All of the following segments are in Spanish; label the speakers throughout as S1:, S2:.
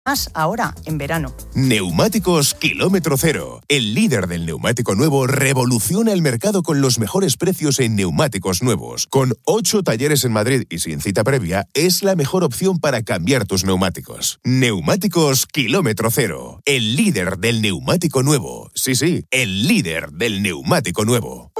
S1: Más ahora, en verano.
S2: Neumáticos Kilómetro Cero. El líder del neumático nuevo revoluciona el mercado con los mejores precios en neumáticos nuevos. Con 8 talleres en Madrid y sin cita previa, es la mejor opción para cambiar tus neumáticos. Neumáticos Kilómetro Cero. El líder del neumático nuevo. Sí, el líder del neumático nuevo.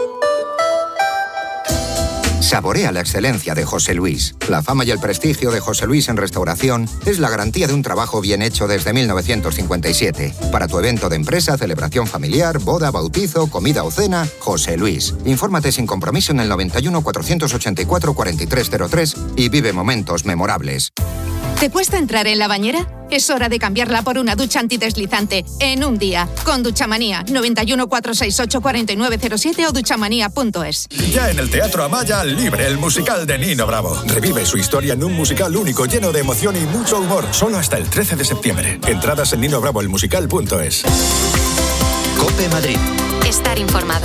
S3: Saborea la excelencia de José Luis. La fama y el prestigio de José Luis en restauración es la garantía de un trabajo bien hecho desde 1957. Para tu evento de empresa, celebración familiar, boda, bautizo, comida o cena, José Luis. Infórmate sin compromiso en el 91 484 4303 y vive momentos memorables.
S4: ¿Te cuesta entrar en la bañera? Es hora de cambiarla por una ducha antideslizante en un día. Con Duchamanía, 91 468 4907 o duchamanía.es.
S5: Ya en el Teatro Amaya, Libre, el musical de Nino Bravo. Revive su historia en un musical único, lleno de emoción y mucho humor. Solo hasta el 13 de septiembre. Entradas en ninobravoelmusical.es.
S6: COPE Madrid.
S4: Estar informado.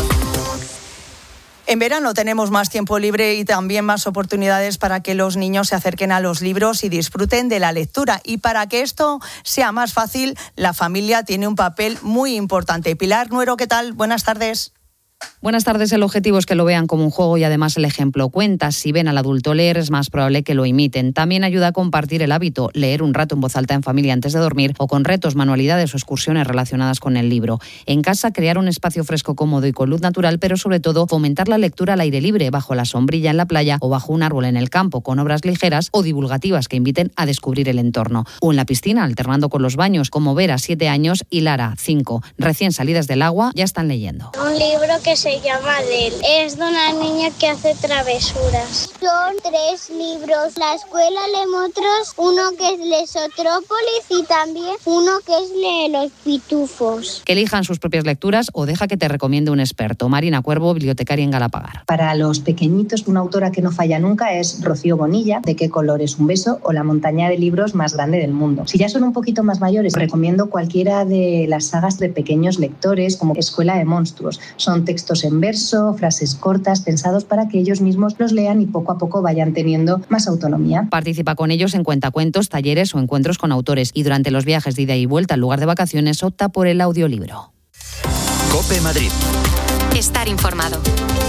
S1: En verano tenemos más tiempo libre y también más oportunidades para que los niños se acerquen a los libros y disfruten de la lectura. Y para que esto sea más fácil, la familia tiene un papel muy importante. Pilar Nuero, ¿qué tal? Buenas tardes.
S7: Buenas tardes. El objetivo es que lo vean como un juego y además el ejemplo cuenta. Si ven al adulto leer, es más probable que lo imiten. También ayuda a compartir el hábito, leer un rato en voz alta en familia antes de dormir o con retos, manualidades o excursiones relacionadas con el libro. En casa, crear un espacio fresco, cómodo y con luz natural, pero sobre todo fomentar la lectura al aire libre, bajo la sombrilla en la playa o bajo un árbol en el campo, con obras ligeras o divulgativas que inviten a descubrir el entorno. O en la piscina, alternando con los baños, como Vera, 7 años, y Lara, 5. Recién salidas del agua, ya están leyendo.
S8: Un libro que se llama Del. Es de una niña que hace travesuras. Son 3 libros. La escuela lee otros, uno que es Lesotrópolis y también uno que es de los pitufos.
S7: Que elijan sus propias lecturas o deja que te recomiende un experto. Marina Cuervo, bibliotecaria en Galapagar.
S9: Para los pequeñitos, una autora que no falla nunca es Rocío Bonilla, ¿De qué color es un beso? O La montaña de libros más grande del mundo. Si ya son un poquito más mayores, recomiendo cualquiera de las sagas de pequeños lectores, como Escuela de monstruos. Son textos en verso, frases cortas, pensados para que ellos mismos los lean y poco a poco vayan teniendo más autonomía.
S7: Participa con ellos en cuentacuentos, talleres o encuentros con autores y durante los viajes de ida y vuelta al lugar de vacaciones opta por el audiolibro.
S6: COPE Madrid.
S4: Estar informado.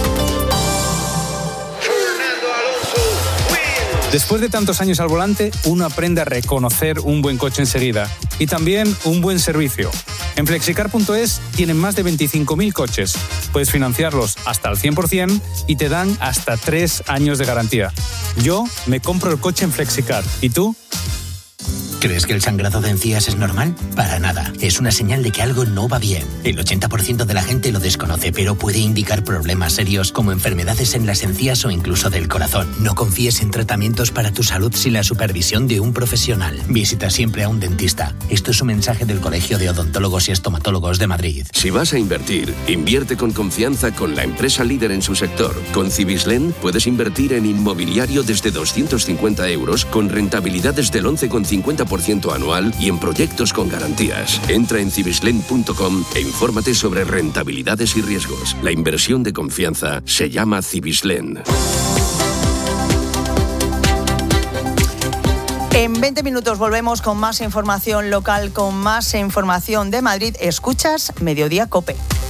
S10: Después de tantos años al volante, uno aprende a reconocer un buen coche enseguida y también un buen servicio. En Flexicar.es tienen más de 25.000 coches. Puedes financiarlos hasta al 100% y te dan hasta 3 años de garantía. Yo me compro el coche en Flexicar. ¿Y tú?
S11: ¿Crees que el sangrado de encías es normal? Para nada. Es una señal de que algo no va bien. El 80% de la gente lo desconoce, pero puede indicar problemas serios como enfermedades en las encías o incluso del corazón. No confíes en tratamientos para tu salud sin la supervisión de un profesional. Visita siempre a un dentista. Esto es un mensaje del Colegio de Odontólogos y Estomatólogos de Madrid.
S12: Si vas a invertir, invierte con confianza con la empresa líder en su sector. Con Cibislen puedes invertir en inmobiliario desde 250 euros con rentabilidades del 11,50% anual y en proyectos con garantías. Entra en cibislen.com e infórmate sobre rentabilidades y riesgos. La inversión de confianza se llama Cibislen.
S1: En 20 minutos volvemos con más información local, con más información de Madrid. Escuchas Mediodía COPE.